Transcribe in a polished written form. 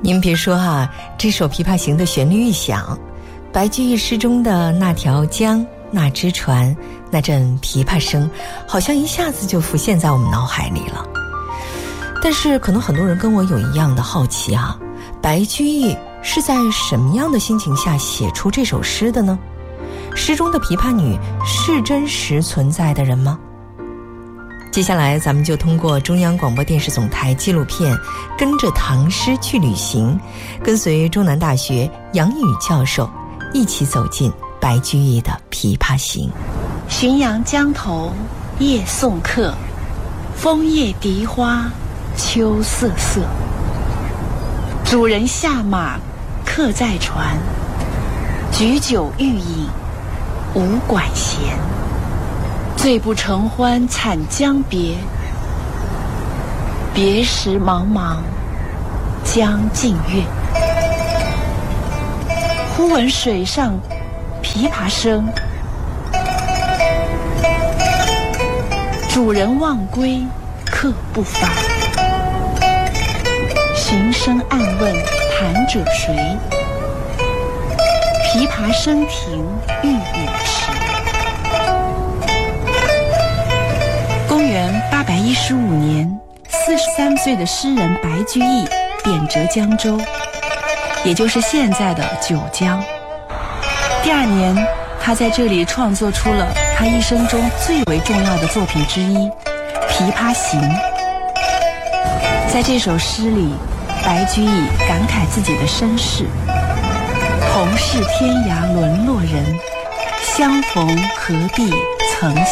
您别说啊，这首《琵琶行》的旋律一响，白居易诗中的那条江、那只船、那阵琵琶声，好像一下子就浮现在我们脑海里了。但是可能很多人跟我有一样的好奇啊，白居易是在什么样的心情下写出这首诗的呢？诗中的琵琶女是真实存在的人吗？接下来咱们就通过中央广播电视总台纪录片《跟着唐诗去旅行》，跟随中南大学杨宇教授一起走进白居易的《琵琶行》。 浔阳江头夜送客，枫叶荻花秋瑟瑟。主人下马客在船，举酒欲饮无管弦。醉不成欢惨将别，别时茫茫江浸月。忽闻水上琵琶声，主人忘归客不发。寻声暗问弹者谁？琵琶声停欲语迟。公元815年，43岁的诗人白居易贬谪江州，也就是现在的九江。第二年，他在这里创作出了他一生中最为重要的作品之一《琵琶行》。在这首诗里，白居易感慨自己的身世：同是天涯沦落人，相逢何必曾相